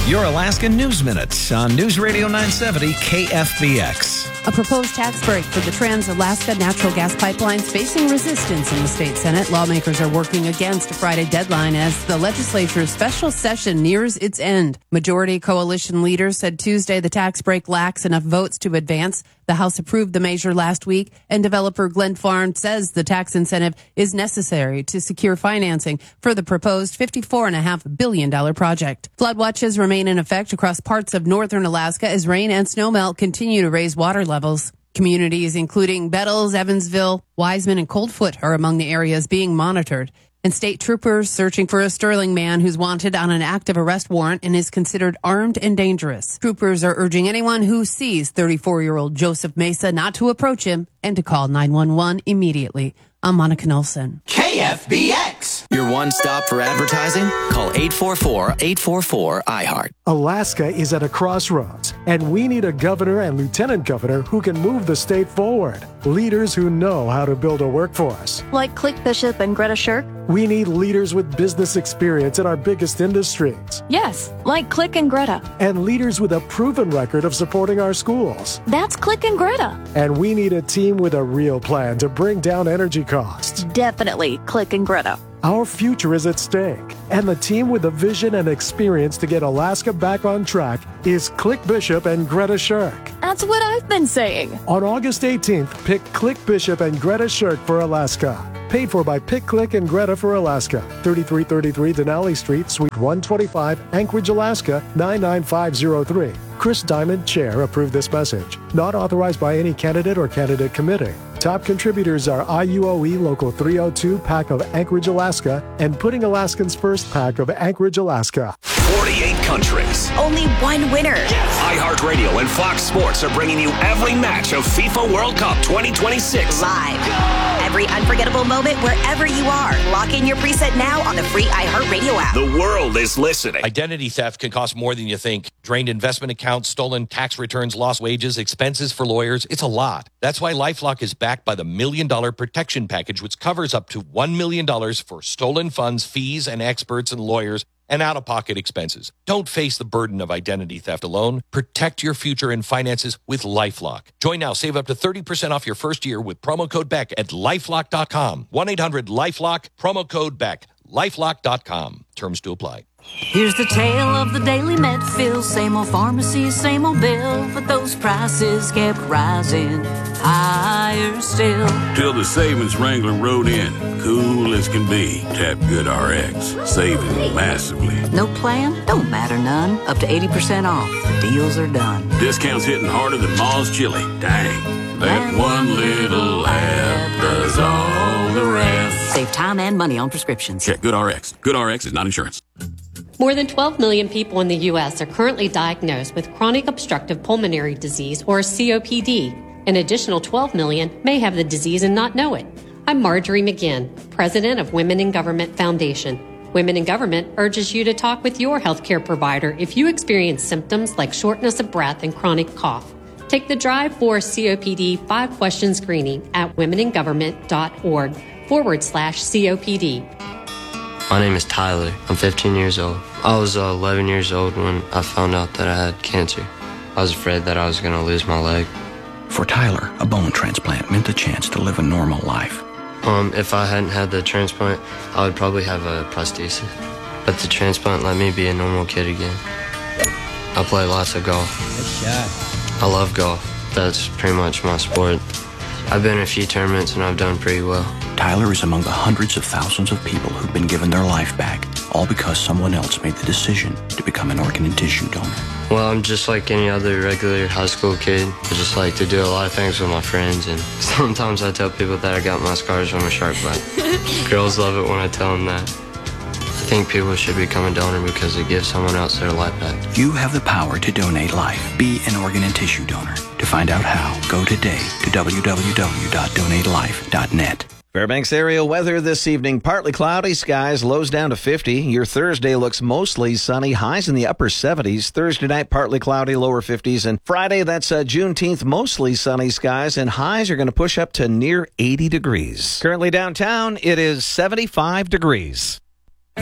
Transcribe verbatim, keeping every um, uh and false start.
Your Alaska News Minute on News Radio nine seventy K F B X. A proposed tax break for the Trans-Alaska natural gas pipelines facing resistance in the state Senate. Lawmakers are working against a Friday deadline as the legislature's special session nears its end. Majority coalition leaders said Tuesday the tax break lacks enough votes to advance. The House approved the measure last week, and developer Glen Farm says the tax incentive is necessary to secure financing for the proposed fifty-four point five billion dollars project. Flood watches remain in effect across parts of northern Alaska as rain and snowmelt continue to raise water levels. Communities including Bettles, Evansville, Wiseman, and Coldfoot are among the areas being monitored. And state troopers searching for a Sterling man who's wanted on an active arrest warrant and is considered armed and dangerous. Troopers are urging anyone who sees thirty-four-year-old Joseph Mesa not to approach him and to call nine one one immediately. I'm Monica Nelson. K F B X. Your one stop for advertising? Call eight four four, eight four four, I heart. Alaska is at a crossroads, and we need a governor and lieutenant governor who can move the state forward. Leaders who know how to build a workforce. Like Click Bishop and Greta Shirk? We need leaders with business experience in our biggest industries. Yes, like Click and Greta. And leaders with a proven record of supporting our schools. That's Click and Greta. And we need a team with a real plan to bring down energy costs. Definitely Click and Greta. Our future is at stake, and the team with the vision and experience to get Alaska back on track is Click Bishop and Greta Shirk. That's what I've been saying. On August eighteenth, pick Click Bishop and Greta Shirk for Alaska. Paid for by Pick, Click, and Greta for Alaska. thirty-three thirty-three Denali Street, Suite one twenty-five, Anchorage, Alaska, nine nine five zero three. Chris Diamond, Chair, approved this message. Not authorized by any candidate or candidate committee. Top contributors are I U O E Local three oh two PAC of Anchorage, Alaska, and Putting Alaskans First PAC of Anchorage, Alaska. forty-eight countries. Only one winner. Yes. iHeartRadio and Fox Sports are bringing you every match of FIFA World Cup twenty twenty-six. Live. Every unforgettable moment wherever you are. Lock in your preset now on the free iHeartRadio app. The world is listening. Identity theft can cost more than you think. Drained investment accounts, stolen tax returns, lost wages, expenses for lawyers. It's a lot. That's why LifeLock is backed by the Million Dollar Protection Package, which covers up to one million dollars for stolen funds, fees, and experts and lawyers, and out-of-pocket expenses. Don't face the burden of identity theft alone. Protect your future and finances with LifeLock. Join now. Save up to thirty percent off your first year with promo code Beck at lifelock dot com. one eight hundred lifelock, promo code Beck. lifelock dot com. Terms to apply. Here's the tale of the daily Medfill. Same old pharmacy, same old bill, but those prices kept rising higher still. Till the savings wrangler rode in, cool as can be. Tap GoodRx, saving massively. No plan? Don't matter none. Up to eighty percent off. The deals are done. Discounts hitting harder than Ma's chili. Dang. That one little app does all the rest. Save time and money on prescriptions. Check GoodRx. GoodRx is not insurance. More than twelve million people in the U S are currently diagnosed with chronic obstructive pulmonary disease, or C O P D. An additional twelve million may have the disease and not know it. I'm Marjorie McGinn, president of Women in Government Foundation. Women in Government urges you to talk with your healthcare provider if you experience symptoms like shortness of breath and chronic cough. Take the Drive for C O P D five-question screening at womeningovernment.org forward slash COPD. My name is Tyler. I'm fifteen years old. I was uh, eleven years old when I found out that I had cancer. I was afraid that I was going to lose my leg. For Tyler, a bone transplant meant the chance to live a normal life. Um, if I hadn't had the transplant, I would probably have a prosthesis. But the transplant let me be a normal kid again. I play lots of golf. Good shot. I love golf. That's pretty much my sport. I've been in a few tournaments and I've done pretty well. Tyler is among the hundreds of thousands of people who've been given their life back, all because someone else made the decision to become an organ and tissue donor. Well, I'm just like any other regular high school kid. I just like to do a lot of things with my friends, and sometimes I tell people that I got my scars from a shark bite. Girls love it when I tell them that. I think people should become a donor because it gives someone else their life back. You have the power to donate life. Be an organ and tissue donor. To find out how, go today to w w w dot donate life dot net. Fairbanks area weather this evening. Partly cloudy skies, lows down to fifty. Your Thursday looks mostly sunny, highs in the upper seventies. Thursday night, partly cloudy, lower fifties. And Friday, that's uh, Juneteenth, mostly sunny skies, and highs are going to push up to near eighty degrees. Currently downtown, it is seventy-five degrees.